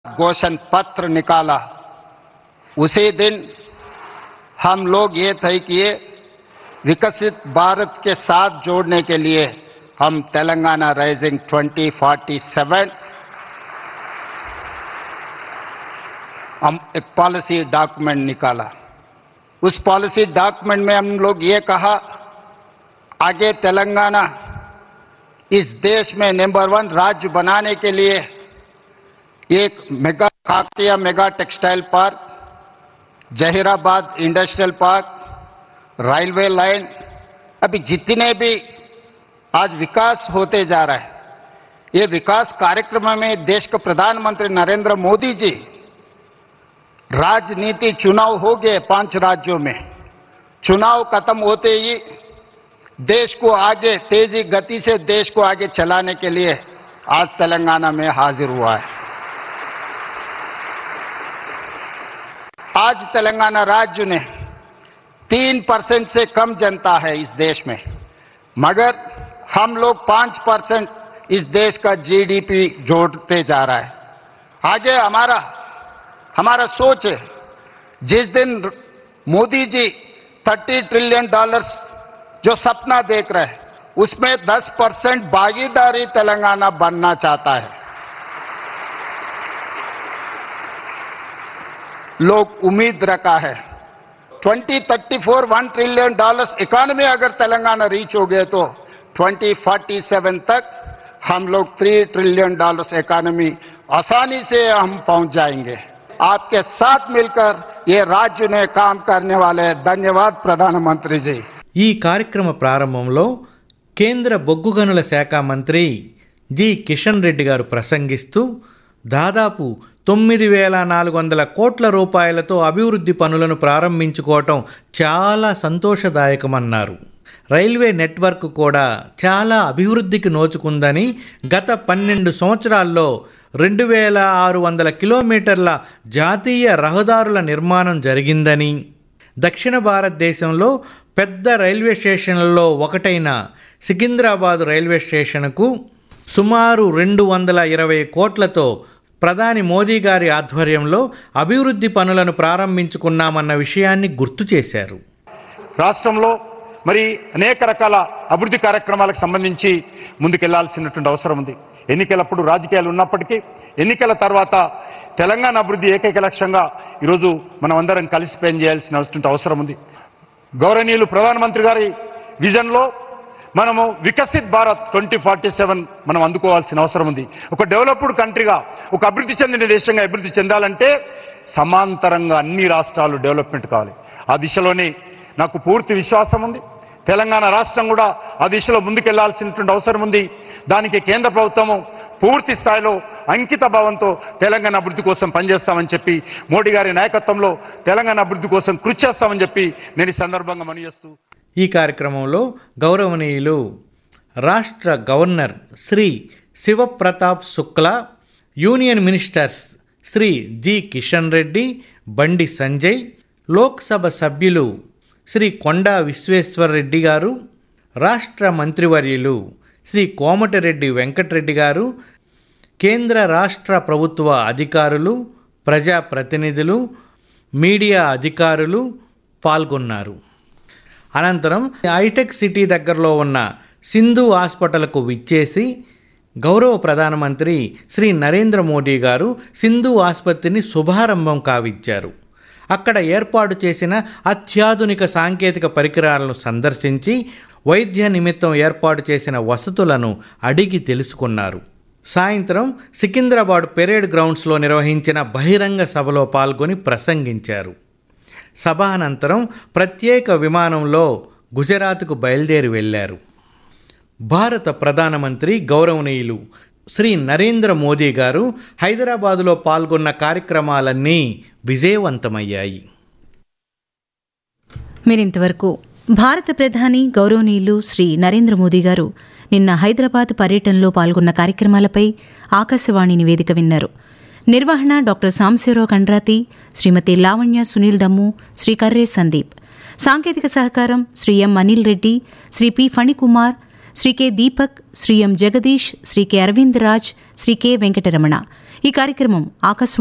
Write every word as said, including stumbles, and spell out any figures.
घोषण पत्र निकाला, उसी दिन हम लोग ये तय किए विकसित भारत के साथ जोड़ने के लिए हम Telangana rising twenty forty seven हम एक पॉलिसी डॉक्यूमेंट निकाला। उस पॉलिसी डॉक्यूमेंट में हम लोग ये कहा, आगे तेलंगाना इस देश में नंबर वन राज्य बनाने के लिए एक mega Kakatiya mega textile park, Zaheerabad industrial park, railway line, अभी जितने भी आज विकास होते जा रहा है, ये विकास कार्यक्रम में देश के प्रधानमंत्री नरेंद्र मोदी जी राजनीति चुनाव हो गए पांच राज्यों में, चुनाव खत्म होते ही देश को आगे तेजी गति से देश को आगे चलाने के लिए आज तेलंगाना में हाजिर हुआ है। आज तेलंगाना राज्य ने तीन परसेंट से कम जनता है इस देश में, मगर हम लोग पांच परसेंट इस देश का जीडीपी जोड़ते जा रहा है। आगे हमारा हमारा सोच है, जिस दिन मोदी जी तीस ट्रिलियन डॉलर्स जो सपना देख रहे हैं, उसमें दस परसेंट भागीदारी तेलंगाना बनना चाहता है। लोग उम्मीद रखा है twenty thirty four one trillion dollars economy अगर तेलंगाना रीच हो गए तो ट्वेंटी फोर्टी सेवन तक हम लोग थ्री ट्रिलियन डॉलर्स इकोनॉमी आसानी से हम पहुंच जाएंगे। आपके साथ मिलकर ये राज्य ने काम करने वाले हैं। धन्यवाद प्रधानमंत्री जी। ఈ కార్యక్రమ ప్రారంభంలో కేంద్ర బొగ్గు గనుల శాఖ మంత్రి జి కిషన్ రెడ్డి గారు ప్రసంగిస్తూ దాదాపు తొమ్మిది వేల నాలుగు వందల కోట్ల రూపాయలతో అభివృద్ధి పనులను ప్రారంభించుకోవటం చాలా సంతోషదాయకమన్నారు. రైల్వే నెట్వర్క్ కూడా చాలా అభివృద్ధికి నోచుకుందని, గత పన్నెండు సంవత్సరాల్లో రెండు వేల ఆరు వందల కిలోమీటర్ల జాతీయ రహదారుల నిర్మాణం జరిగిందని, దక్షిణ భారతదేశంలో పెద్ద రైల్వే స్టేషన్లలో ఒకటైన సికింద్రాబాద్ రైల్వే స్టేషన్కు సుమారు రెండు వందల ఇరవై కోట్లతో ప్రధాని మోదీ గారి ఆధ్వర్యంలో అభివృద్ధి పనులను ప్రారంభించుకున్నామన్న విషయాన్ని గుర్తు చేశారు. రాష్ట్రంలో మరి అనేక రకాల అభివృద్ధి కార్యక్రమాలకు సంబంధించి ముందుకెళ్లాల్సినటువంటి అవసరం ఉంది. ఎన్నికలప్పుడు రాజకీయాలు ఉన్నప్పటికీ ఎన్నికల తర్వాత తెలంగాణ అభివృద్ధి ఏకైక లక్ష్యంగా ఈరోజు మనం అందరం కలిసి పనిచేయాల్సిన అవసరం ఉంది. గౌరవనీయులు ప్రధానమంత్రి గారి విజన్లో మనము Viksit Bharat twenty forty seven మనం అందుకోవాల్సిన అవసరం ఉంది. ఒక డెవలప్డ్ కంట్రీగా, ఒక అభివృద్ధి చెందిన దేశంగా అభివృద్ధి చెందాలంటే సమాంతరంగా అన్ని రాష్ట్రాలు డెవలప్మెంట్ కావాలి. ఆ దిశలోనే నాకు పూర్తి విశ్వాసం ఉంది. తెలంగాణ రాష్ట్రం కూడా ఆ దిశలో ముందుకెళ్లాల్సినటువంటి అవసరం ఉంది. దానికి కేంద్ర ప్రభుత్వము పూర్తి స్థాయిలో అంకిత భావంతో తెలంగాణ అభివృద్ధి కోసం పనిచేస్తామని చెప్పి, మోడీ గారి నాయకత్వంలో తెలంగాణ అభివృద్ధి కోసం కృషి చేస్తామని చెప్పి నేను ఈ సందర్భంగా మనవి చేస్తూ, ఈ కార్యక్రమంలో గౌరవనీయులు రాష్ట్ర governor Shri Shiv Pratap Shukla, union ministers Shri G Kishan Reddy, Bandi Sanjay, Lok Sabha సభ్యులు శ్రీ కొండా విశ్వేశ్వరరెడ్డి గారు, రాష్ట్ర మంత్రివర్యులు శ్రీ కోమటిరెడ్డి వెంకటరెడ్డి గారు, కేంద్ర రాష్ట్ర ప్రభుత్వ అధికారులు, ప్రజాప్రతినిధులు, మీడియా అధికారులు పాల్గొన్నారు. అనంతరం హైటెక్ సిటీ దగ్గరలో ఉన్న సింధు హాస్పిటల్కు విచ్చేసి గౌరవ ప్రధానమంత్రి శ్రీ నరేంద్ర మోడీ గారు సింధు ఆసుపత్రిని శుభారంభం కావించారు. అక్కడ ఏర్పాటు చేసిన అత్యాధునిక సాంకేతిక పరికరాలను సందర్శించి వైద్య నిమిత్తం ఏర్పాటు చేసిన వసతులను అడిగి తెలుసుకున్నారు. సాయంత్రం సికింద్రాబాద్ పెరేడ్ గ్రౌండ్స్లో నిర్వహించిన బహిరంగ సభలో పాల్గొని ప్రసంగించారు. సభ అనంతరం ప్రత్యేక విమానంలో గుజరాత్కు బయలుదేరి వెళ్లారు. భారత ప్రధానమంత్రి గౌరవనీయులు శ్రీ నరేంద్ర మోదీ గారు హైదరాబాదులో పాల్గొన్న కార్యక్రమాలన్నీ విజయవంతమయ్యాయి. మీరింతవరకు భారత ప్రధాని గౌరవనీయులు శ్రీ నరేంద్ర మోదీ గారు నిన్న హైదరాబాద్ పర్యటనలో పాల్గొన్న కార్యక్రమాలపై ఆకాశవాణి నివేదిక విన్నారు. నిర్వహణ డాక్టర్ సాంశీరావు కండ్రాతి, శ్రీమతి లావణ్య సునీల్ దమ్ము, శ్రీ కర్రే సందీప్. సాంకేతిక సహకారం శ్రీ ఎం అనిల్ రెడ్డి, శ్రీ పి ఫణికుమార్, శ్రీ కె దీపక్, శ్రీ ఎం జగదీష్, శ్రీ కె అరవింద్ రాజ్, శ్రీ కె వెంకటరమణ. ఈ కార్యక్రమం ఆకాశవాణి